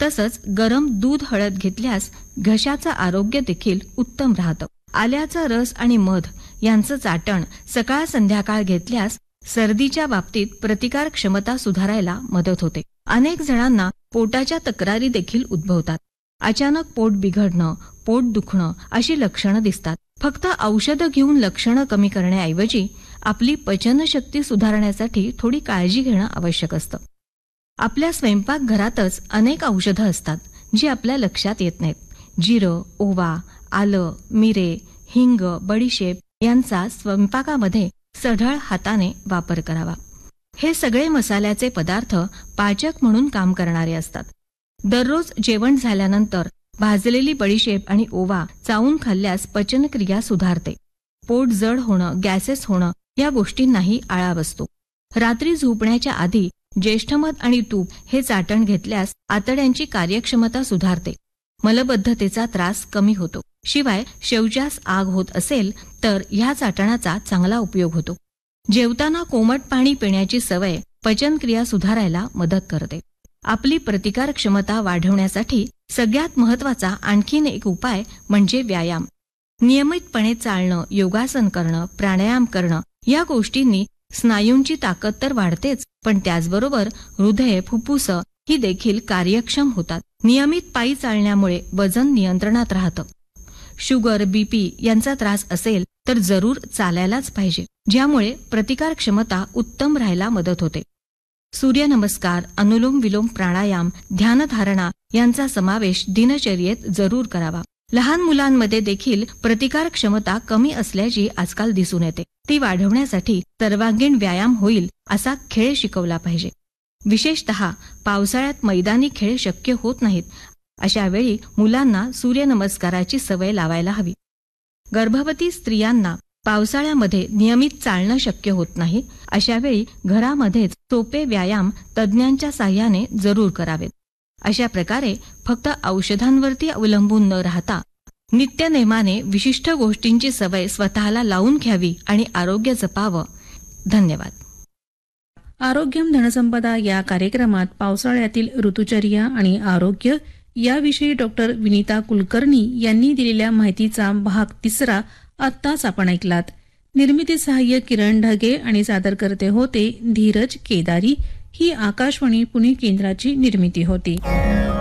तसंच गरम दूध हळद घेतल्यास घशाचं आरोग्य देखील उत्तम राहतं. आल्याचा रस आणि मध यांचं चाटण सकाळ संध्याकाळ घेतल्यास सर्दीच्या बाबतीत प्रतिकार क्षमता सुधारायला मदत होते. अनेक जणांना पोटाच्या तक्रारी देखील उद्भवतात. अचानक पोट बिघडणं, पोट दुखणं अशी लक्षणं दिसतात. फक्त औषधं घेऊन लक्षणं कमी करण्याऐवजी आपली पचनशक्ती सुधारण्यासाठी थोडी काळजी घेणं आवश्यक असतं. आपल्या स्वयंपाकघरातच अनेक औषधं असतात जी आपल्या लक्षात येत नाहीत. जिरं, ओवा, आलं, मिरे, हिंग, बडीशेप यांचा स्वयंपाकामध्ये सढळ हाताने वापर करावा. हे सगळे मसाल्याचे पदार्थ पाचक म्हणून काम करणारे असतात. दररोज जेवण झाल्यानंतर भाजलेली बडीशेप आणि ओवा चावून खाल्ल्यास पचनक्रिया सुधारते. पोट जड होणं, गॅसेस होणं या गोष्टींनाही आळा बसतो. रात्री झोपण्याच्या आधी ज्येष्ठमध आणि तूप हे चाटण घेतल्यास आतड्यांची कार्यक्षमता सुधारते. मलबद्धतेचा त्रास कमी होतो. शिवाय शौचास आग होत असेल तर ह्या चाटणाचा चांगला उपयोग होतो. जेवताना कोमट पाणी पिण्याची सवय पचनक्रिया सुधारायला मदत करते. आपली प्रतिकार क्षमता वाढवण्यासाठी सगळ्यात महत्वाचा आणखीन एक उपाय म्हणजे व्यायाम. नियमितपणे चालणं, योगासन करणं, प्राणायाम करणं या गोष्टींनी स्नायूंची ताकद तर वाढतेच, पण त्याचबरोबर हृदय, फुफ्फुस ही देखील कार्यक्षम होतात. नियमित पायी चालण्यामुळे वजन नियंत्रणात राहतं. शुगर, बीपी यांचा त्रास असेल तर जरूर चालायलाच पाहिजे, ज्यामुळे प्रतिकार क्षमता उत्तम राहायला मदत होते. सूर्यनमस्कार, अनुलोम विलोम प्राणायाम, ध्यानधारणा यांचा समावेश दिनचर्येत जरूर करावा. लहान मुलांमध्ये देखील प्रतिकार क्षमता कमी असल्याची आजकाल दिसून येते. ती वाढवण्यासाठी सर्वांगीण व्यायाम होईल असा खेळ शिकवला पाहिजे. विशेषतः पावसाळ्यात मैदानी खेळ शक्य होत नाहीत, अशा वेळी मुलांना सूर्यनमस्काराची सवय लावायला हवी. गर्भवती स्त्रियांना पावसाळ्यामध्ये नियमित चालणं शक्य होत नाही, अशा वेळी घरामध्येच सोपे व्यायाम तज्ज्ञांच्या साह्याने जरूर करावेत. अशा प्रकारे फक्त औषधांवरती अवलंबून न राहता नित्यनेमाने विशिष्ट गोष्टींची सवय स्वतःला लावून घ्यावी आणि आरोग्य जपावं. धन्यवाद. आरोग्यम धनसंपदा या कार्यक्रमात पावसाळ्यातील ऋतुचर्या आणि आरोग्य याविषयी डॉक्टर विनीता कुलकर्णी यांनी दिलेल्या माहितीचा भाग 3 आत्ताच आपण ऐकलात. निर्मिती सहाय्य किरण ढगे आणि सादरकर्ते होते धीरज केदारी. ही आकाशवाणी पुणे केंद्राची निर्मिती होती.